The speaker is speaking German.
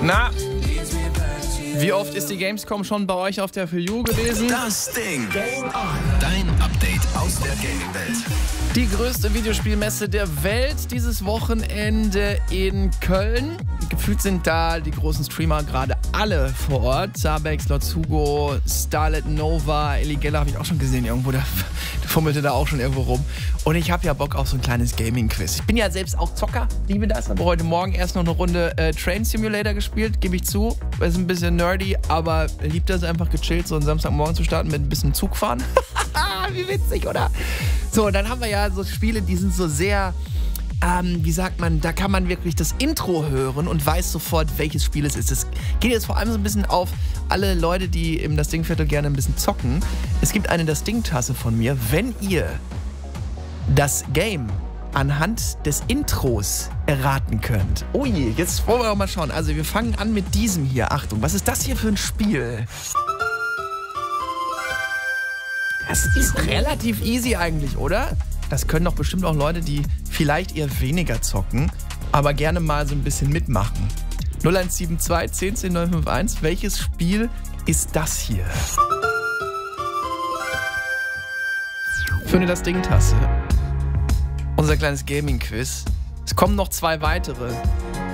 Na, wie oft ist die Gamescom schon bei euch auf der For You gewesen? Das Ding. Game On. Dein Update aus der Gaming-Welt. Die größte Videospielmesse der Welt dieses Wochenende in Köln. Gefühlt sind da die großen Streamer gerade alle vor Ort. Zabex, Lotsugo, Starlet Nova, Ellie Geller habe ich auch schon gesehen irgendwo. Der fummelte da auch schon irgendwo rum. Und ich habe ja Bock auf so ein kleines Gaming-Quiz. Ich bin ja selbst auch Zocker, liebe das. Aber heute Morgen erst noch eine Runde Train Simulator gespielt, gebe ich zu. Ist ein bisschen nerdy, aber liebt das einfach gechillt, so einen Samstagmorgen zu starten mit ein bisschen Zug fahren. Wie witzig, oder? So, dann haben wir ja so Spiele, die sind so sehr, wie sagt man, da kann man wirklich das Intro hören und weiß sofort, welches Spiel es ist. Es geht jetzt vor allem so ein bisschen auf alle Leute, die im Das Ding-Viertel gerne ein bisschen zocken. Es gibt eine Das Ding-Tasse von mir. Wenn ihr das Game anhand des Intros erraten könnt. Oh je, jetzt wollen wir doch mal schauen. Also wir fangen an mit diesem hier. Achtung, was ist das hier für ein Spiel? Das ist relativ easy eigentlich, oder? Das können doch bestimmt auch Leute, die vielleicht eher weniger zocken, aber gerne mal so ein bisschen mitmachen. 0172 10 10 951. Welches Spiel ist das hier? Für eine Das Ding-Tasse. Unser kleines Gaming-Quiz. Es kommen noch 2 weitere.